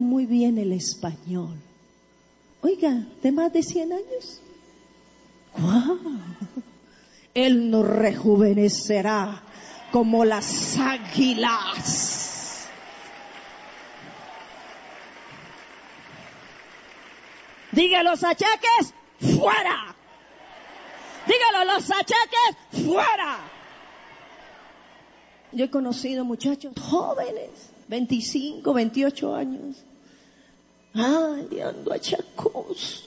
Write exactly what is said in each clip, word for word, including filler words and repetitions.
muy bien el español. Oiga, de más de cien años. ¡Wow! Él nos rejuvenecerá como las águilas. Diga los achaques, fuera. Dígalo, los achaques, fuera. Yo he conocido muchachos jóvenes, veinticinco, veintiocho años. Ay, ando achacoso.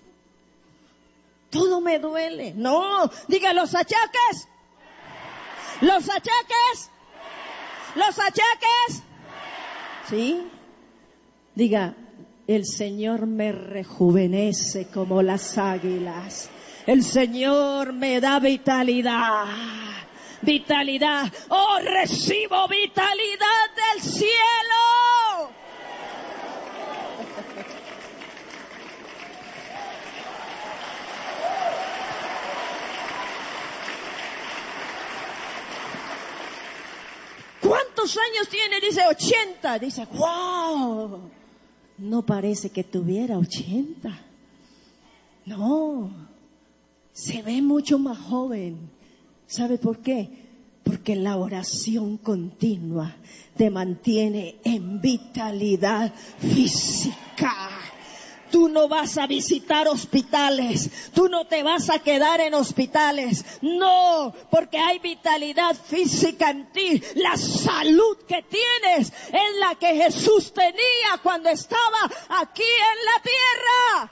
Todo me duele. No, diga los achaques. Los achaques. Los achaques. ¿Sí? Diga, el Señor me rejuvenece como las águilas. El Señor me da vitalidad. Vitalidad. Oh, recibo vitalidad del cielo. ¿Cuántos años tiene? Dice ochenta. Dice, wow. No parece que tuviera ochenta. No. Se ve mucho más joven. ¿Sabe por qué? Porque la oración continua te mantiene en vitalidad física. Tú no vas a visitar hospitales, tú no te vas a quedar en hospitales, no, porque hay vitalidad física en ti. La salud que tienes es la que Jesús tenía cuando estaba aquí en la tierra.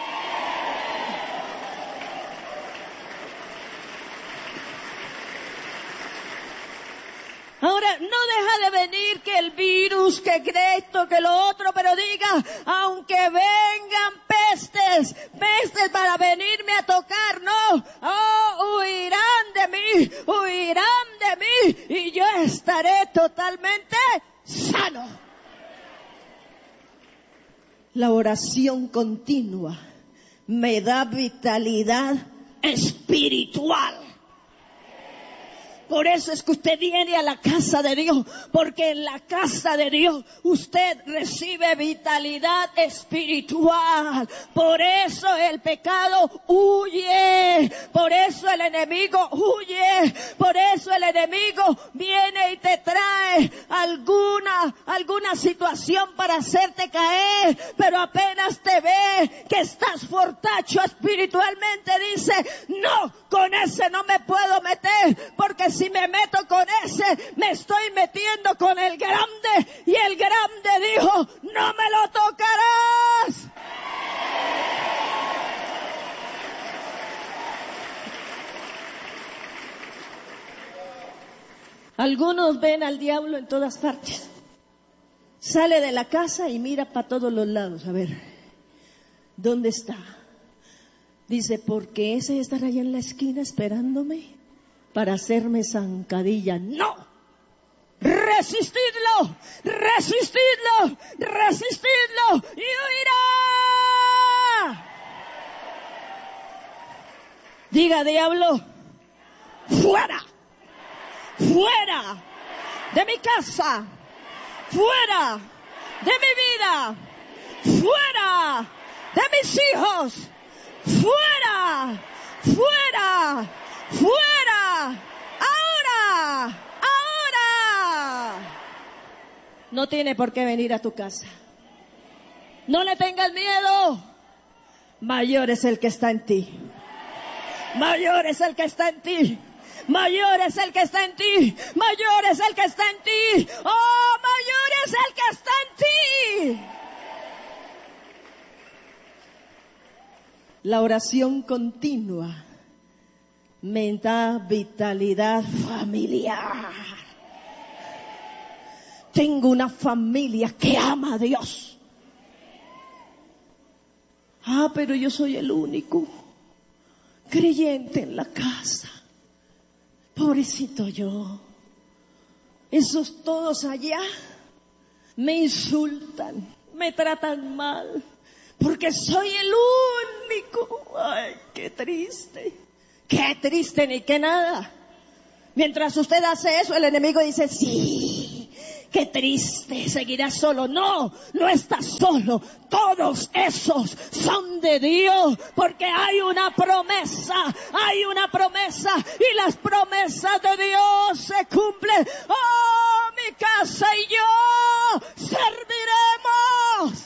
Ahora, no deja de venir que el virus, que esto, que lo otro, pero diga, aunque vengan pestes, pestes para venirme a tocar, no, oh, huirán de mí, huirán de mí, y yo estaré totalmente sano. La oración continua me da vitalidad espiritual. Por eso es que usted viene a la casa de Dios, porque en la casa de Dios usted recibe vitalidad espiritual. Por eso el pecado huye, por eso el enemigo huye, por eso el enemigo viene y te trae alguna, alguna situación para hacerte caer, pero apenas te ve que estás fortacho espiritualmente, dice, no, con ese no me puedo meter, porque si me meto con ese, me estoy metiendo con el grande, y el grande dijo, no me lo tocarás. Algunos ven al diablo en todas partes. Sale de la casa y mira para todos los lados, a ver, ¿dónde está? Dice, porque ese estará allá en la esquina esperándome para hacerme zancadilla. ¡No! ¡Resistidlo! ¡Resistidlo! ¡Resistidlo! ¡Y huirá! Diga, diablo, fuera, fuera de mi casa, fuera de mi vida, fuera de mis hijos, fuera, fuera, fuera, ahora, ahora. No tiene por qué venir a tu casa. No le tengas miedo. Mayor es el que está en ti. Mayor es el que está en ti. Mayor es el que está en ti. Mayor es el que está en ti. Oh, mayor es el que está en ti. La oración continua me da vitalidad familiar. Tengo una familia que ama a Dios. Ah, pero yo soy el único creyente en la casa. Pobrecito yo. Esos todos allá me insultan, me tratan mal, porque soy el único. Ay, qué triste. Qué triste ni qué nada. Mientras usted hace eso, el enemigo dice, sí, qué triste, seguirás solo. No, no estás solo. Todos esos son de Dios, porque hay una promesa, hay una promesa, y las promesas de Dios se cumplen. Oh, mi casa y yo serviremos.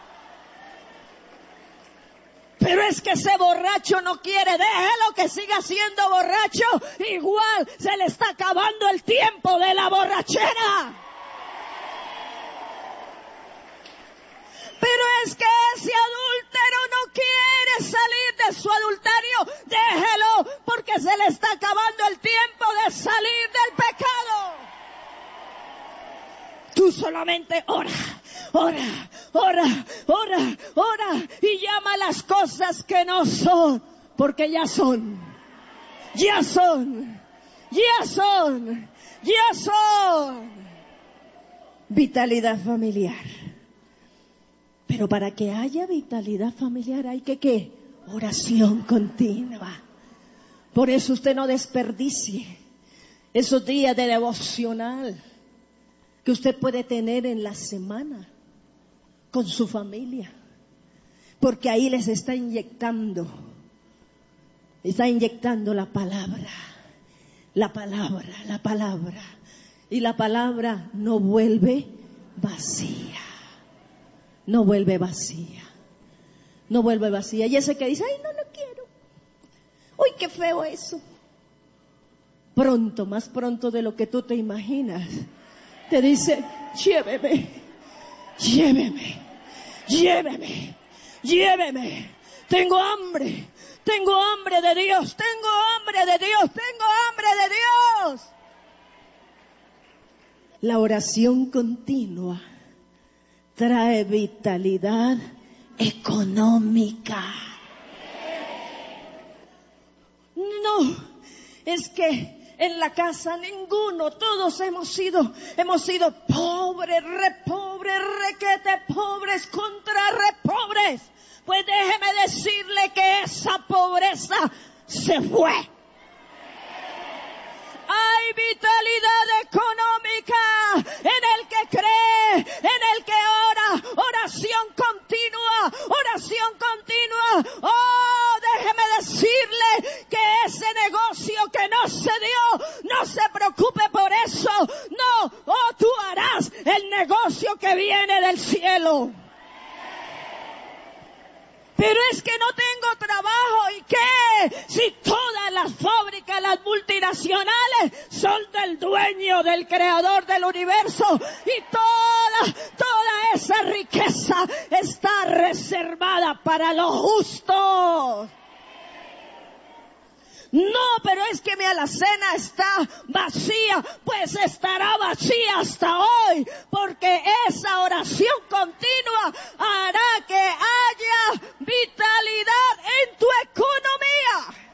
Pero es que ese borracho no quiere, déjelo que siga siendo borracho, igual se le está acabando el tiempo de la borrachera. Pero es que ese adúltero no quiere salir de su adulterio, déjelo, porque se le está acabando el tiempo de salir del pecado. Tú solamente ora. Ora, ora, ora, ora y llama las cosas que no son, porque ya son, ya son, ya son, ya son. Vitalidad familiar. Pero para que haya vitalidad familiar hay que ¿qué? Oración continua. Por eso usted no desperdicie esos días de devocional que usted puede tener en la semana con su familia, porque ahí les está inyectando, está inyectando la palabra, la palabra, la palabra, y la palabra no vuelve vacía, no vuelve vacía, no vuelve vacía. Y ese que dice, ay, no lo quiero, uy, qué feo eso, pronto, más pronto de lo que tú te imaginas, te dice, lléveme. Lléveme, lléveme, lléveme. Tengo hambre, tengo hambre de Dios, tengo hambre de Dios, tengo hambre de Dios. La oración continua trae vitalidad económica. No, es que en la casa ninguno, todos hemos sido, hemos sido pobres, re pobres, requete pobres, contra re pobres. Pues déjeme decirle que esa pobreza se fue. Hay vitalidad económica en el que cree, en el que ora, oración continua, oración continua. Oh, déjeme decirle que ese negocio que no se dio, no se preocupe por eso. No, oh, tú harás el negocio que viene del cielo. Pero es que no tengo trabajo, ¿y qué? Si todas las fábricas, las multinacionales son del dueño, del creador del universo, y toda, toda esa riqueza está reservada para los justos. No, pero es que mi alacena está vacía, pues estará vacía hasta hoy, porque esa oración continua hará que haya vitalidad en tu economía.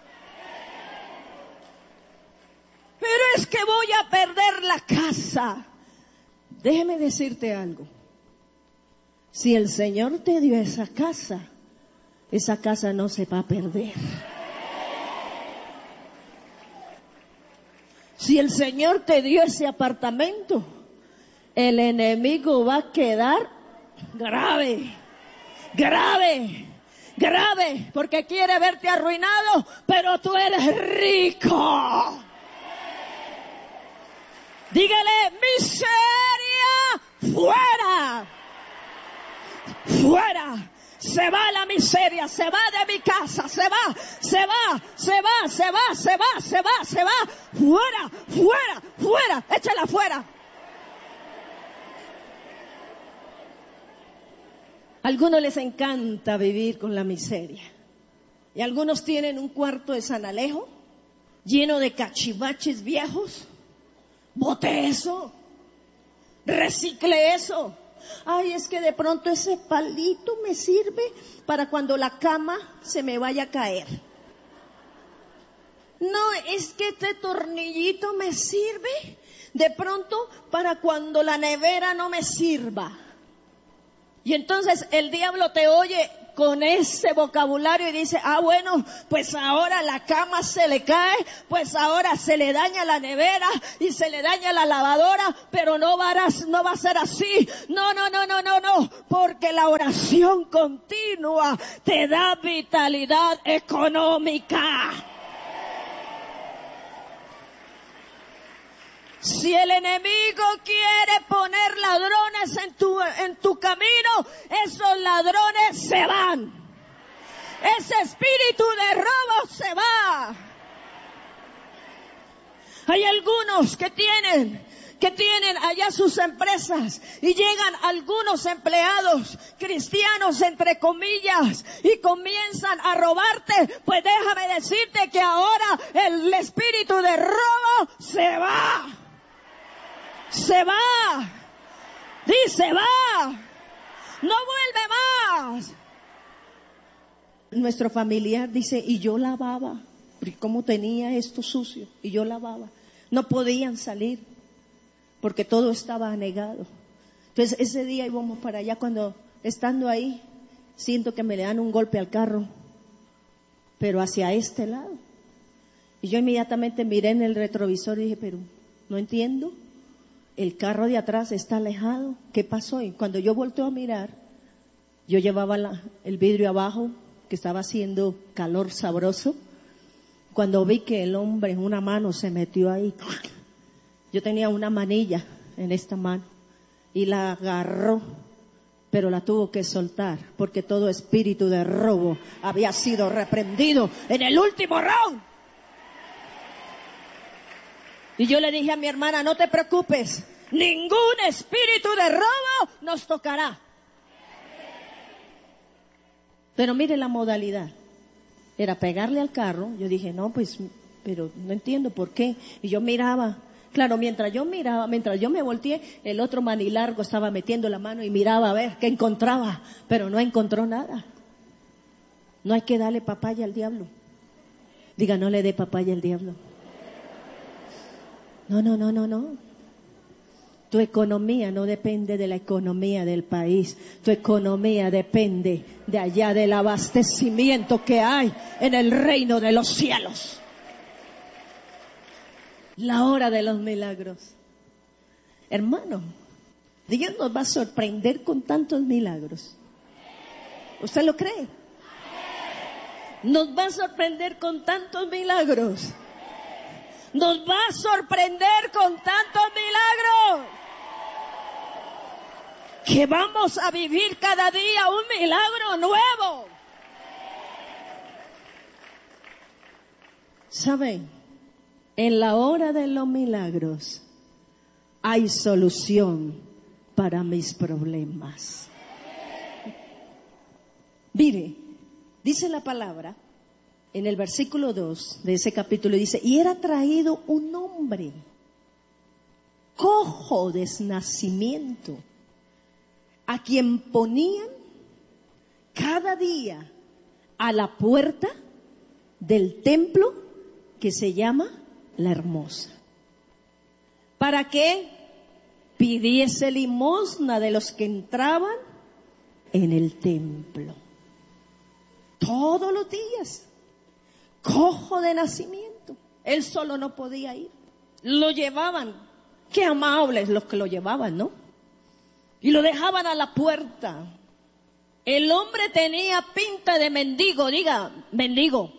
Pero es que voy a perder la casa. Déjeme decirte algo. Si el Señor te dio esa casa, esa casa no se va a perder. Si el Señor te dio ese apartamento, el enemigo va a quedar grave, grave, grave, porque quiere verte arruinado, pero tú eres rico. Dígale, miseria, fuera, fuera. Se va la miseria, se va de mi casa, se va, se va, se va, se va, se va, se va, se va, fuera, fuera, fuera, échala fuera. A algunos les encanta vivir con la miseria. Y algunos tienen un cuarto de San Alejo lleno de cachivaches viejos. Bote eso, recicle eso. Ay, es que de pronto ese palito me sirve para cuando la cama se me vaya a caer. No, es que este tornillito me sirve de pronto para cuando la nevera no me sirva. Y entonces el diablo te oye con ese vocabulario y dice, ah bueno, pues ahora la cama se le cae, pues ahora se le daña la nevera y se le daña la lavadora, pero no va a, no va a ser así. No, no, no, no, no, no, porque la oración continua te da vitalidad económica. Si el enemigo quiere poner ladrones en tu, en tu camino, esos ladrones se van. Ese espíritu de robo se va. Hay algunos que tienen, que tienen allá sus empresas y llegan algunos empleados cristianos entre comillas y comienzan a robarte. Pues déjame decirte que ahora el espíritu de robo se va. Se va, dice va, no vuelve más. Nuestro familiar dice, y yo lavaba, ¿cómo tenía esto sucio? Y yo lavaba, no podían salir, porque todo estaba anegado. Entonces ese día íbamos para allá, cuando estando ahí, siento que me le dan un golpe al carro, pero hacia este lado. Y yo inmediatamente miré en el retrovisor y dije, pero no entiendo. El carro de atrás está alejado. ¿Qué pasó? Y cuando yo volteo a mirar, yo llevaba la, el vidrio abajo, que estaba haciendo calor sabroso. Cuando vi que el hombre en una mano se metió ahí, yo tenía una manilla en esta mano y la agarró, pero la tuvo que soltar porque todo espíritu de robo había sido reprendido en el último round. Y yo le dije a mi hermana, no te preocupes, ningún espíritu de robo nos tocará. Pero mire la modalidad, era pegarle al carro. Yo dije, no, pues, pero no entiendo por qué. Y yo miraba, claro, mientras yo miraba, mientras yo me volteé, el otro manilargo estaba metiendo la mano y miraba a ver qué encontraba, pero no encontró nada. No hay que darle papaya al diablo. Diga, no le dé papaya al diablo. No, no, no, no, no. Tu economía no depende de la economía del país. Tu economía depende de allá del abastecimiento que hay en el reino de los cielos. La hora de los milagros. Hermano, Dios nos va a sorprender con tantos milagros. ¿Usted lo cree? Nos va a sorprender con tantos milagros. Nos va a sorprender con tantos milagros que vamos a vivir cada día un milagro nuevo. ¿Saben? En la hora de los milagros hay solución para mis problemas. Mire, dice la palabra en el versículo dos de ese capítulo, dice, y era traído un hombre cojo de nacimiento, a quien ponían cada día a la puerta del templo que se llama La Hermosa, para que pidiese limosna de los que entraban en el templo. Todos los días. Cojo de nacimiento. Él solo no podía ir. Lo llevaban. Qué amables los que lo llevaban, ¿no? Y lo dejaban a la puerta. El hombre tenía pinta de mendigo, diga, mendigo.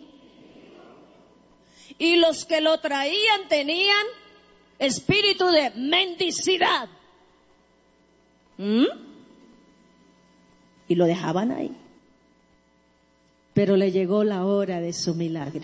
Y los que lo traían tenían espíritu de mendicidad. ¿Mm? Y lo dejaban ahí. Pero le llegó la hora de su milagro.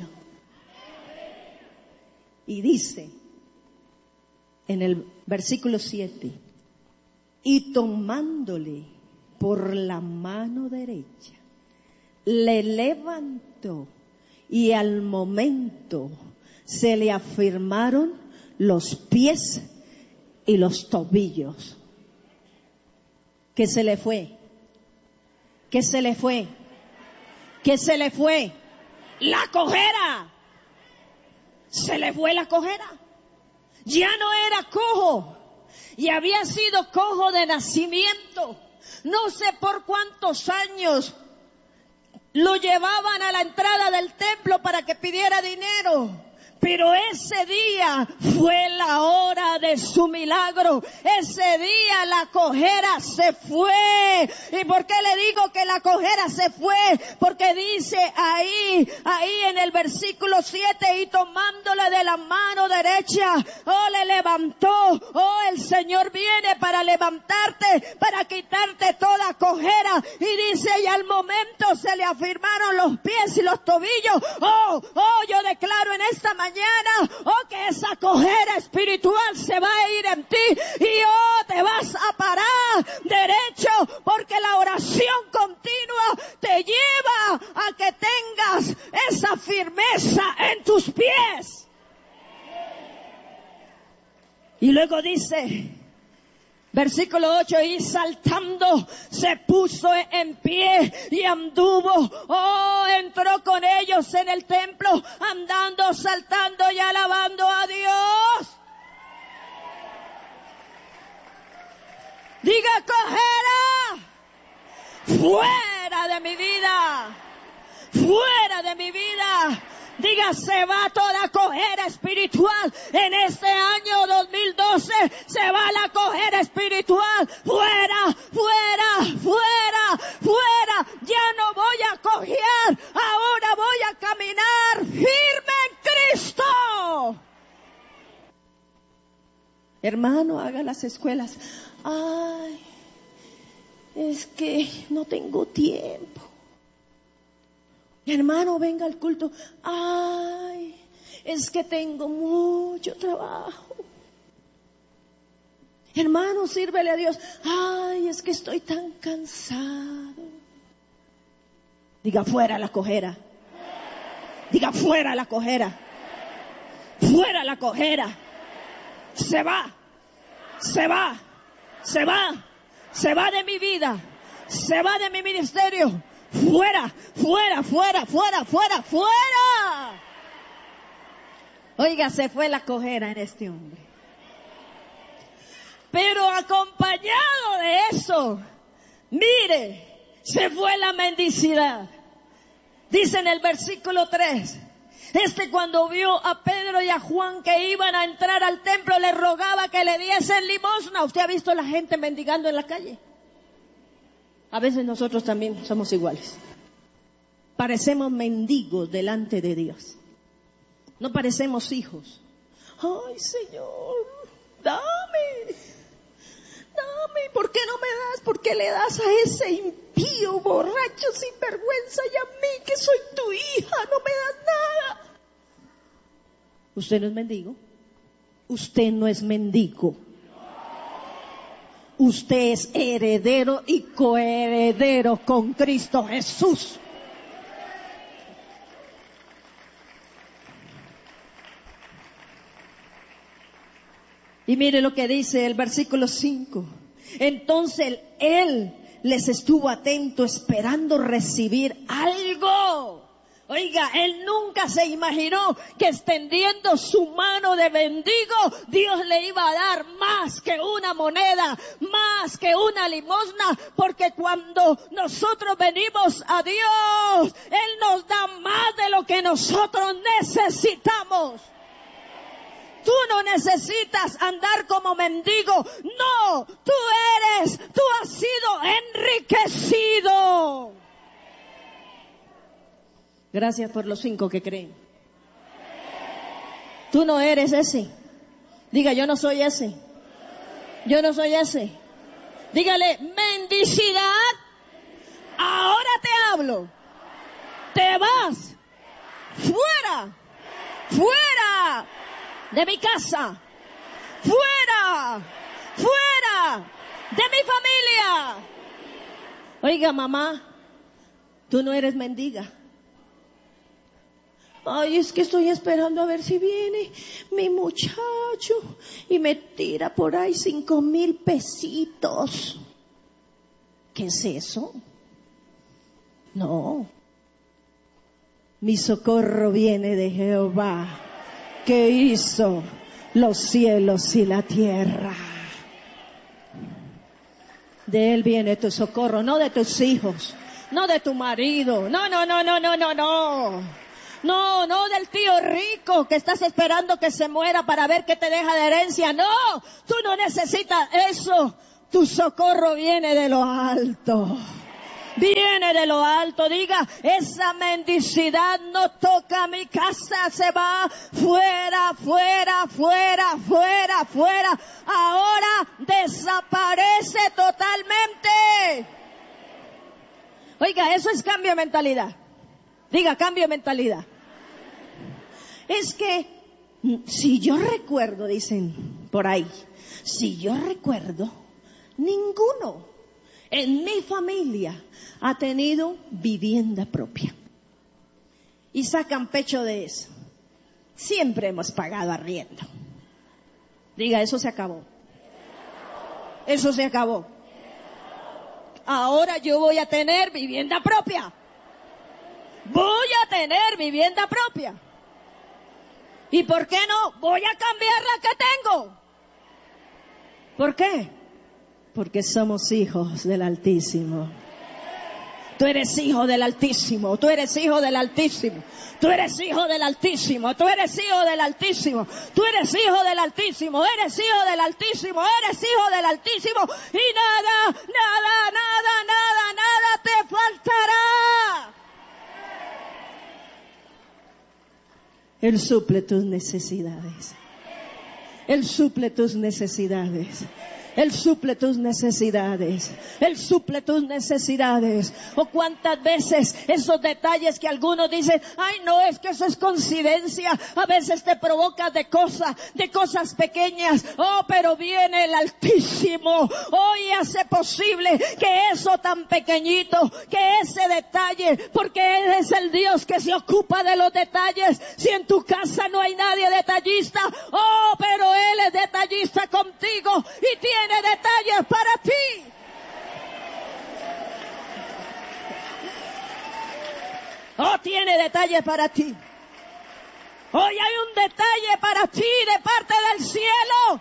Y dice en el versículo siete, y tomándole por la mano derecha, le levantó y al momento se le afirmaron los pies y los tobillos. ¿Qué se le fue? ¿Qué se le fue? ¿Qué se le fue? La cojera. Se le fue la cojera. Ya no era cojo. Y había sido cojo de nacimiento. No sé por cuántos años lo llevaban a la entrada del templo para que pidiera dinero. Pero ese día fue la hora de su milagro. Ese día la cojera se fue. ¿Y por qué le digo que la cojera se fue? Porque dice ahí, ahí en el versículo siete, y tomándole de la mano derecha, oh, le levantó. Oh, el Señor viene para levantarte, para quitarte toda cojera. Y dice, y al momento se le afirmaron los pies y los tobillos. Oh, oh, yo declaro en esta mañana, oh, que esa cojera espiritual se va a ir en ti y oh, te vas a parar derecho, porque la oración continua te lleva a que tengas esa firmeza en tus pies. Y luego dice, versículo ocho, y saltando se puso en pie y anduvo, oh, entró con ellos en el templo, andando, saltando y alabando a Dios. Diga, cojera, fuera de mi vida, fuera de mi vida. Diga, se va toda cojera espiritual. En este año dos mil doce se va la cojera espiritual. Fuera, fuera, fuera, fuera. Ya no voy a cojear. Ahora voy a caminar firme en Cristo. Hermano, haga las escuelas. Ay, es que no tengo tiempo. Hermano, venga al culto. Ay, es que tengo mucho trabajo. Hermano, sírvele a Dios. Ay, es que estoy tan cansado. Diga, fuera la cojera. Diga, fuera la cojera. Fuera la cojera. Se va. Se va. Se va. Se va de mi vida. Se va de mi ministerio. Fuera, fuera, fuera, fuera, fuera, fuera. Oiga, se fue la cojera en este hombre. Pero acompañado de eso, mire, se fue la mendicidad. Dice en el versículo tres, este cuando vio a Pedro y a Juan que iban a entrar al templo, le rogaba que le diesen limosna. ¿Usted ha visto a la gente mendigando en la calle? A veces nosotros también somos iguales. Parecemos mendigos delante de Dios. No parecemos hijos. Ay, Señor, dame, dame. ¿Por qué no me das? ¿Por qué le das a ese impío, borracho, sinvergüenza, y a mí que soy tu hija no me das nada? Usted no es mendigo. Usted no es mendigo. Usted es heredero y coheredero con Cristo Jesús. Y mire lo que dice el versículo cinco. Entonces él les estuvo atento esperando recibir algo. Oiga, él nunca se imaginó que extendiendo su mano de mendigo, Dios le iba a dar más que una moneda, más que una limosna, porque cuando nosotros venimos a Dios, Él nos da más de lo que nosotros necesitamos. Tú no necesitas andar como mendigo, no, tú eres, tú has sido enriquecido. Gracias por los cinco que creen. Tú no eres ese. Diga, yo no soy ese. Yo no soy ese. Dígale, mendicidad. Ahora te hablo. Te vas. Fuera. Fuera de mi casa. Fuera. Fuera de mi familia. Oiga, mamá, tú no eres mendiga. Ay, es que estoy esperando a ver si viene mi muchacho y me tira por ahí cinco mil pesitos. ¿Qué es eso? No. Mi socorro viene de Jehová, que hizo los cielos y la tierra. De Él viene tu socorro, no de tus hijos, No de tu marido. No, no, no, no, no, no, no. No, no del tío rico que estás esperando que se muera para ver qué te deja de herencia. No, tú no necesitas eso. Tu socorro viene de lo alto. Viene de lo alto. Diga, esa mendicidad no toca mi casa. Se va fuera, fuera, fuera, fuera, fuera. Ahora desaparece totalmente. Oiga, eso es cambio de mentalidad. Diga, cambio de mentalidad. Es que, si yo recuerdo, dicen por ahí, si yo recuerdo, ninguno en mi familia ha tenido vivienda propia. Y sacan pecho de eso. Siempre hemos pagado arriendo. Diga, eso se acabó. Eso se acabó. Ahora yo voy a tener vivienda propia. Voy a tener vivienda propia. ¿Y por qué no? Voy a cambiar la que tengo. ¿Por qué? Porque somos hijos del Altísimo. Tú eres hijo del Altísimo. Tú eres hijo del Altísimo. Tú eres hijo del Altísimo. Tú eres hijo del Altísimo. Tú eres hijo del Altísimo. Eres hijo del Altísimo. Eres hijo del Altísimo. Y nada, nada, nada, nada, nada te faltará. Él suple tus necesidades. Él suple tus necesidades. Él suple tus necesidades. Él suple tus necesidades. O cuántas veces esos detalles que algunos dicen, ay no, es que eso es coincidencia. A veces te provoca de cosas, de cosas pequeñas. Oh, pero viene el Altísimo. Hoy hace posible que eso tan pequeñito, que ese detalle, porque Él es el Dios que se ocupa de los detalles. Si en tu casa no hay nadie detallista, oh, pero Él es detallista contigo y tiene detalles para ti. Oh, tiene detalles para ti. Hoy hay un detalle para ti de parte del cielo.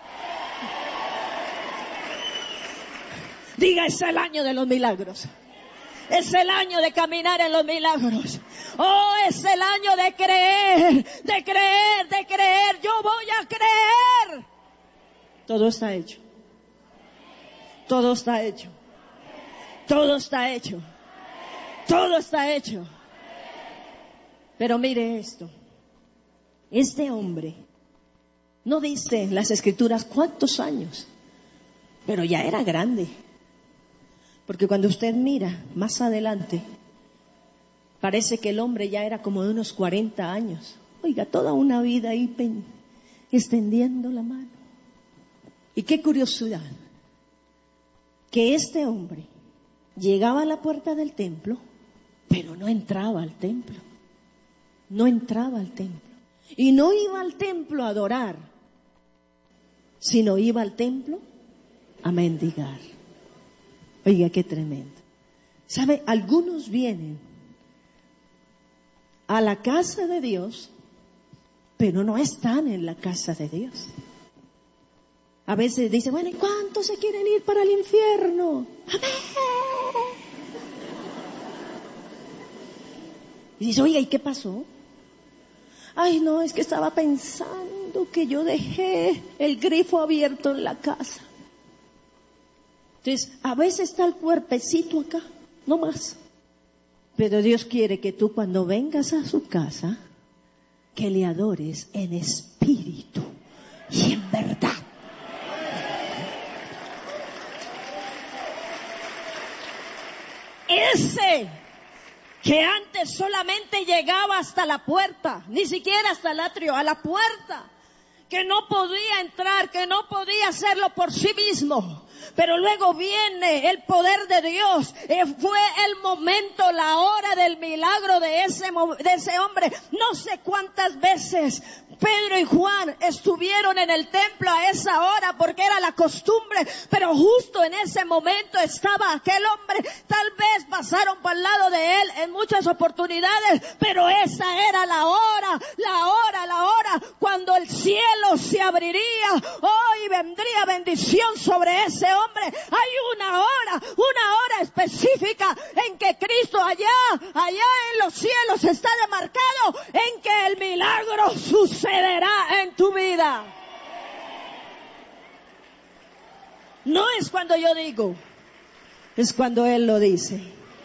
Diga, es el año de los milagros. Es el año de caminar en los milagros. Oh, es el año de creer, de creer, de creer. Yo voy a creer. Todo está hecho. Todo está hecho. Todo está hecho. Todo está hecho. Pero mire esto. Este hombre, no dice en las Escrituras cuántos años, pero ya era grande. Porque cuando usted mira más adelante, parece que el hombre ya era como de unos cuarenta años. Oiga, toda una vida ahí pen, extendiendo la mano. Y qué curiosidad, que este hombre llegaba a la puerta del templo, pero no entraba al templo. No entraba al templo. Y no iba al templo a adorar, sino iba al templo a mendigar. Oiga, qué tremendo. ¿Sabe? Algunos vienen a la casa de Dios, pero no están en la casa de Dios. A veces dice, bueno, ¿y cuántos se quieren ir para el infierno? ¡Amén! Y dice, oiga, ¿y qué pasó? Ay, no, es que estaba pensando que yo dejé el grifo abierto en la casa. Entonces, a veces está el cuerpecito acá, no más. Pero Dios quiere que tú cuando vengas a su casa, que le adores en espíritu y en verdad. Ese que antes solamente llegaba hasta la puerta, ni siquiera hasta el atrio, a la puerta, que no podía entrar, que no podía hacerlo por sí mismo. Pero luego viene el poder de Dios. Eh, fue el momento, la hora del milagro de ese, de ese hombre. No sé cuántas veces Pedro y Juan estuvieron en el templo a esa hora porque era la costumbre. Pero justo en ese momento estaba aquel hombre. Tal vez pasaron por el lado de él en muchas oportunidades. Pero esa era la hora, la hora, la hora cuando el cielo se abriría. Hoy vendría bendición sobre ese hombre. Hay una hora, una hora específica en que Cristo allá, allá en los cielos está demarcado en que el milagro sucederá en tu vida. No es cuando yo digo, es cuando Él lo dice.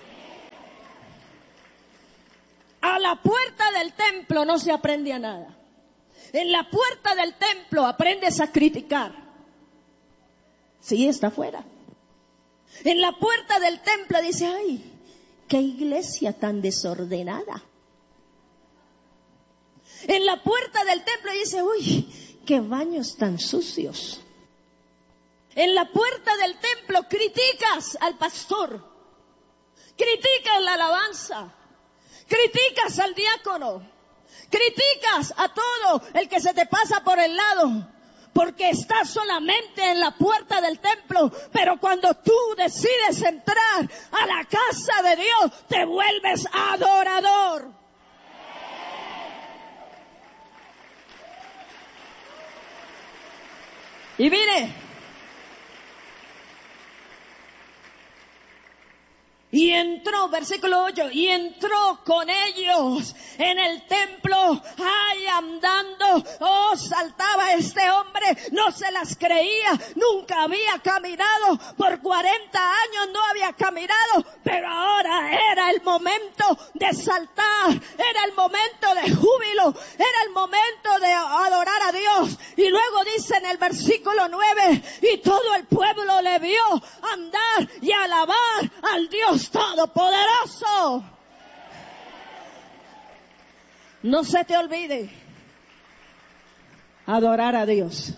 A la puerta del templo no se aprende a nada. En la puerta del templo aprendes a criticar. Sí, está afuera. En la puerta del templo dice, ay, qué iglesia tan desordenada. En la puerta del templo dice, uy, qué baños tan sucios. En la puerta del templo criticas al pastor, criticas la alabanza, criticas al diácono, criticas a todo el que se te pasa por el lado, porque estás solamente en la puerta del templo. Pero cuando tú decides entrar a la casa de Dios, te vuelves adorador. Y mire, y entró, versículo ocho, y entró con ellos en el templo, ay, andando, oh, saltaba este hombre, no se las creía, nunca había caminado, por cuarenta años no había caminado, pero ahora era el momento de saltar, era el momento de júbilo, era el momento de adorar a Dios. Y luego dice en el versículo nueve, y todo el pueblo le vio andar y alabar al Dios Todopoderoso. No se te olvide adorar a Dios.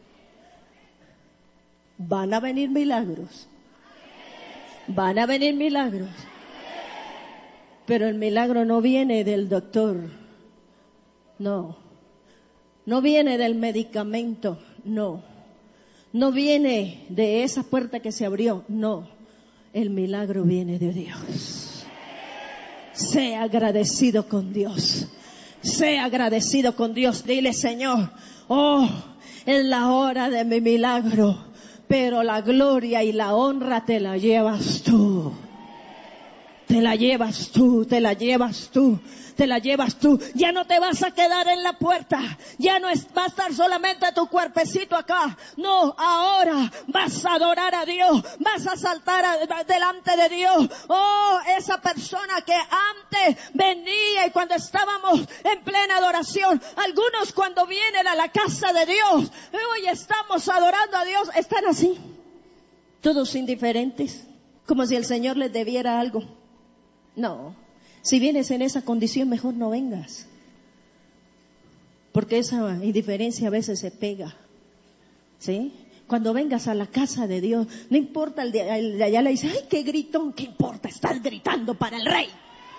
Van a venir milagros. Van a venir milagros. Pero el milagro no viene del doctor. No. No viene del medicamento. No. No viene de esa puerta que se abrió. No. El milagro viene de Dios. Sea agradecido con Dios. Sea agradecido con Dios. Dile, Señor, oh, es la hora de mi milagro, pero la gloria y la honra te la llevas tú. Te la llevas tú, te la llevas tú, te la llevas tú. Ya no te vas a quedar en la puerta. Ya no es, va a estar solamente tu cuerpecito acá. No, ahora vas a adorar a Dios. Vas a saltar a, delante de Dios. Oh, esa persona que antes venía y cuando estábamos en plena adoración, algunos cuando vienen a la casa de Dios, hoy estamos adorando a Dios, están así, todos indiferentes, como si el Señor les debiera algo. No, si vienes en esa condición, mejor no vengas. Porque esa indiferencia a veces se pega. ¿Sí? Cuando vengas a la casa de Dios, no importa, el de, el de allá le dice, ay, qué gritón, ¿qué importa? Estás gritando para el Rey.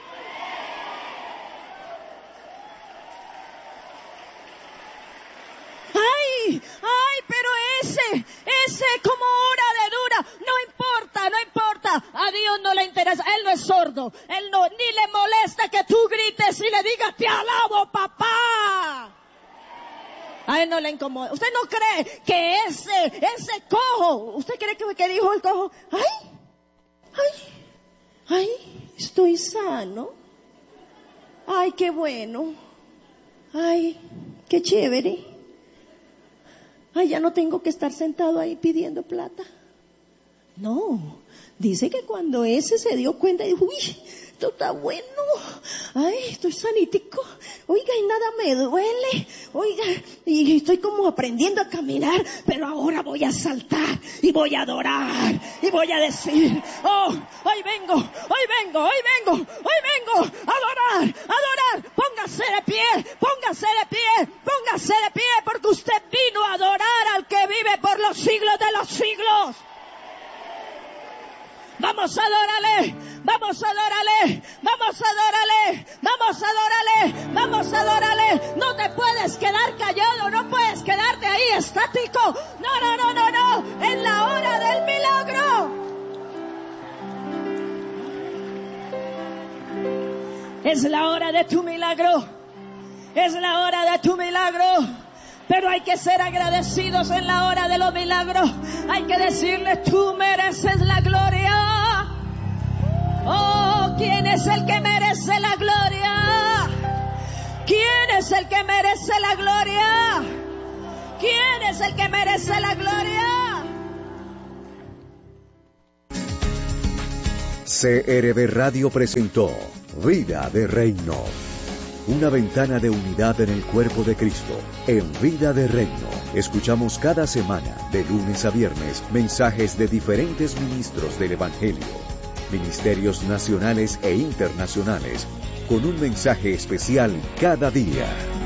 Ay, ay, pero ese, ese como hora de dura, no importa, no importa, a Dios no le interesa, Él no es sordo, Él no, ni le molesta que tú grites y le digas, te alabo, papá. A Él no le incomoda. ¿Usted no cree que ese, ese cojo, usted cree que, que dijo el cojo, ay, ay, ay, estoy sano, ay, qué bueno, ay, qué chévere. Ay, ya no tengo que estar sentado ahí pidiendo plata. No, dice que cuando ese se dio cuenta, dijo, uy, esto está bueno. Ay, estoy sanitico. Oiga, y nada me duele. Oiga, y estoy como aprendiendo a caminar, pero ahora voy a saltar y voy a adorar y voy a decir, oh, hoy vengo, hoy vengo, hoy vengo, hoy vengo a adorar, a adorar. Póngase de pie, póngase de pie, póngase de pie, porque usted vino a adorar al que vive por los siglos de los siglos. Vamos a adorarle, vamos a adorarle, vamos a adorarle, vamos a adorarle, vamos a adorarle. No te puedes quedar callado, no puedes quedarte ahí estático. No, no, no, no, no. Es la hora del milagro. Es la hora de tu milagro. Es la hora de tu milagro. Pero hay que ser agradecidos en la hora de los milagros. Hay que decirle, tú mereces la gloria. Oh, ¿quién es el que merece la gloria? ¿Quién es el que merece la gloria? ¿Quién es el que merece la gloria? C R V Radio presentó Vida de Reino. Una ventana de unidad en el cuerpo de Cristo. En Vida de Reino, escuchamos cada semana, de lunes a viernes, mensajes de diferentes ministros del Evangelio, ministerios nacionales e internacionales, con un mensaje especial cada día.